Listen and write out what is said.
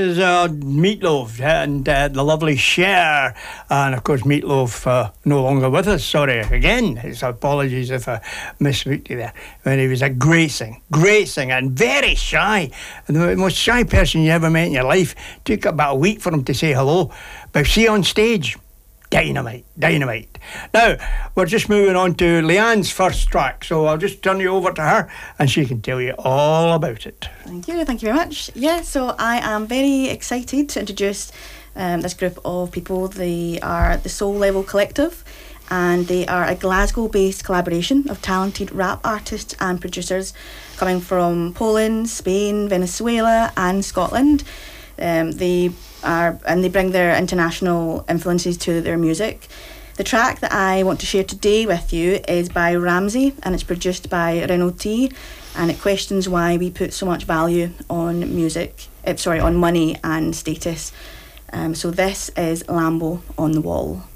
is Meatloaf and the lovely Cher. And of course, Meatloaf no longer with us. Sorry again. It's apologies if I misspoke you there. When he was a great singer, and very shy. And the most shy person you ever met in your life. Took about a week for him to say hello. But see on stage, dynamite. Now, we're just moving on to Leanne's first track, so I'll just turn you over to her and she can tell you all about it. Thank you very much. Yeah, so I am very excited to introduce this group of people. They are the Soul Level Collective, and they are a Glasgow-based collaboration of talented rap artists and producers coming from Poland, Spain, Venezuela and Scotland. They bring their international influences to their music. The track that I want to share today with you is by Ramsey, and it's produced by Renault T, and it questions why we put so much value on on money and status. So this is Lambo on the Wall.